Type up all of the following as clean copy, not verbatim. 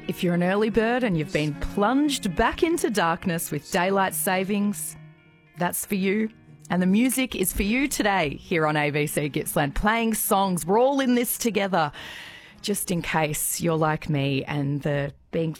If you're an early bird and you've been plunged back into darkness with daylight savings, that's for you. And the music is for you today here on ABC Gippsland, playing songs. We're all in this together, just in case you're like me and the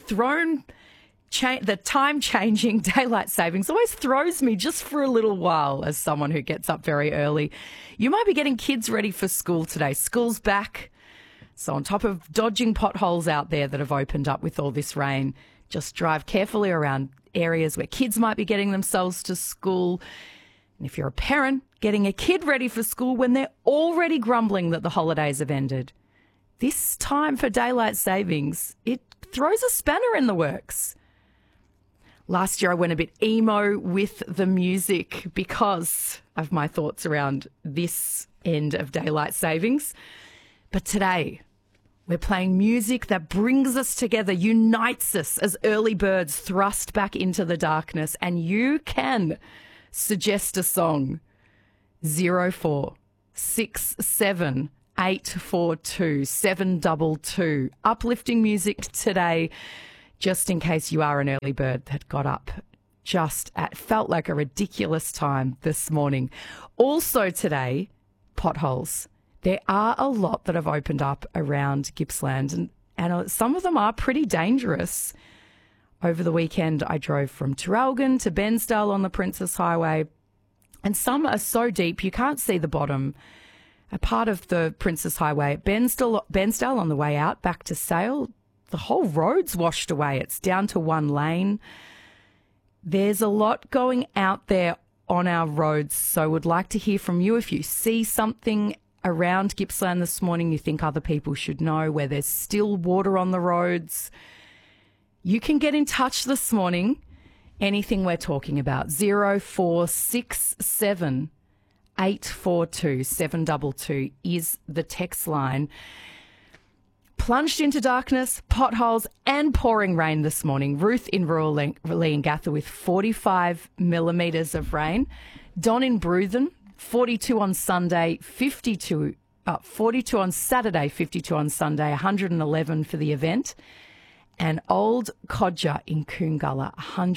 time-changing daylight savings always throws me just for a little while as someone who gets up very early. You might be getting kids ready for school today. School's back. So on top of dodging potholes out there that have opened up with all this rain, just drive carefully around areas where kids might be getting themselves to school. And if you're a parent, getting a kid ready for school when they're already grumbling that the holidays have ended. This time for daylight savings, it throws a spanner in the works. Last year I went a bit emo with the music because of my thoughts around this end of daylight savings. But today, we're playing music that brings us together, unites us as early birds thrust back into the darkness. And you can suggest a song. 0467 842 722. Uplifting music today, just in case you are an early bird that got up felt like a ridiculous time this morning. Also today, potholes. There are a lot that have opened up around Gippsland, and some of them are pretty dangerous. Over the weekend, I drove from Traralgon to Bairnsdale on the Princess Highway, and some are so deep you can't see the bottom. A part of the Princess Highway at Bairnsdale on the way out back to Sale, the whole road's washed away. It's down to one lane. There's a lot going out there on our roads, so would like to hear from you if you see something around Gippsland this morning you think other people should know, where there's still water on the roads. You can get in touch this morning. Anything we're talking about, 0467 842 722 is the text line. Plunged into darkness, potholes and pouring rain this morning. Ruth in rural Leongatha with 45 millimetres of rain. Don in Bruthen, 42 on Sunday, 42 on Saturday, 52 on Sunday, 111 for the event. And Old Codger in Coongulla,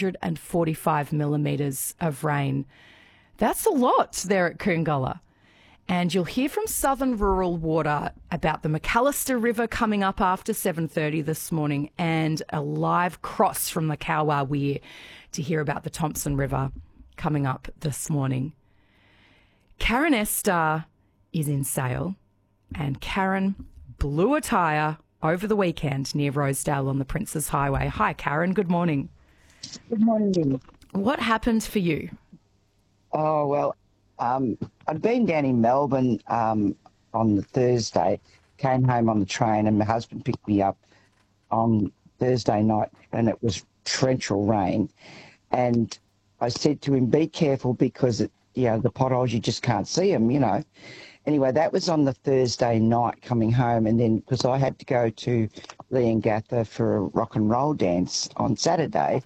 145 millimetres of rain. That's a lot there at Coongulla. And you'll hear from Southern Rural Water about the McAllister River coming up after 7:30 this morning, and a live cross from the Kowwar Weir to hear about the Thompson River coming up this morning. Karen Esther is in Sale, and Karen blew a tyre over the weekend near Rosedale on the Princess Highway. Hi, Karen. Good morning. Good morning, Lily. What happened for you? Oh, well, I'd been down in Melbourne on the Thursday, came home on the train, and my husband picked me up on Thursday night, and it was torrential rain. And I said to him, be careful because, the potholes, you just can't see them, Anyway, that was on the Thursday night coming home, and then because I had to go to Leongatha for a rock and roll dance on Saturday,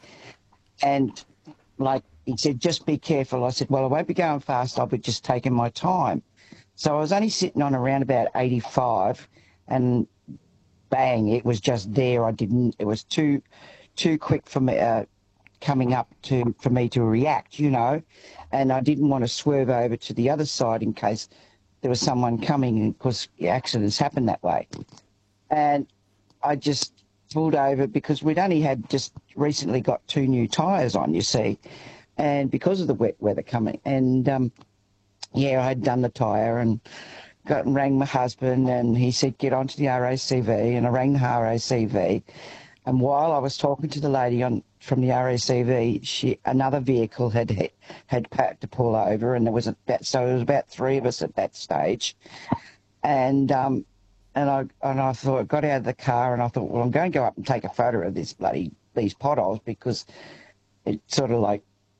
and he said, just be careful. I said, well, I won't be going fast. I'll be just taking my time. So I was only sitting on around about 85, and bang, it was just there. It was too quick for me, coming up for me to react, and I didn't want to swerve over to the other side in case there was someone coming, because accidents happen that way. And I just pulled over because we'd only had just recently got 2 new tyres on, you see, and because of the wet weather coming. And, I had done the tyre and rang my husband, and he said, get onto the RACV, and I rang the RACV. And while I was talking to the lady from the RACV, another vehicle had to pull over, and there was about 3 of us at that stage. And I thought, got out of the car, and I thought, well, I'm going to go up and take a photo of these potholes, because it sort of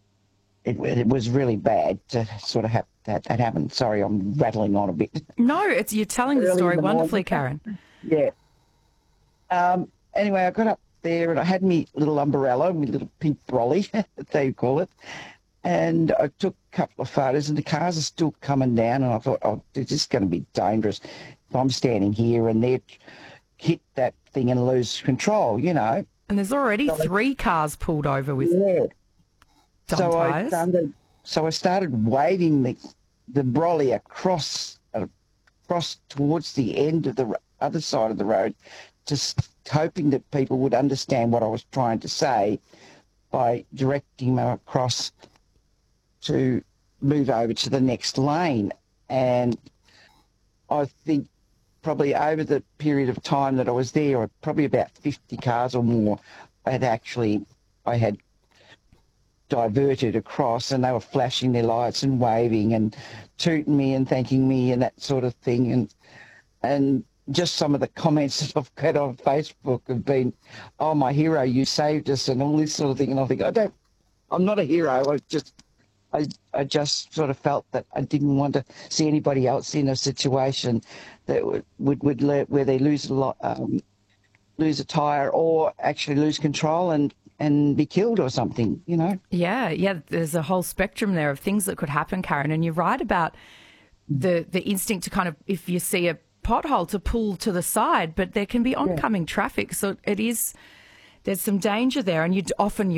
it was really bad to sort of have that happen. Sorry, I'm rattling on a bit. No, you're telling the story wonderfully, Karen. Yeah. Anyway, I got up there and I had my little umbrella, my little pink brolly, they call it, and I took a couple of photos, and the cars are still coming down, and I thought, oh, this is going to be dangerous if I'm standing here and they're hit that thing and lose control, you know. And there's already 3 cars pulled over with dumb tyres. So I started waving the brolly across towards the end of the other side of the road, just hoping that people would understand what I was trying to say by directing them across to move over to the next lane. And I think probably over the period of time that I was there, probably about 50 cars or more I had diverted across, and they were flashing their lights and waving and tooting me and thanking me and that sort of thing. And just some of the comments that I've got on Facebook have been, "Oh, my hero, you saved us," and all this sort of thing. And I think, I'm not a hero. I just sort of felt that I didn't want to see anybody else in a situation that would where they lose a tyre or actually lose control and be killed or something, you know. Yeah. There's a whole spectrum there of things that could happen, Karen. And you're right about the instinct to kind of, if you see a pothole, to pull to the side, but there can be oncoming traffic. So there's some danger there. And you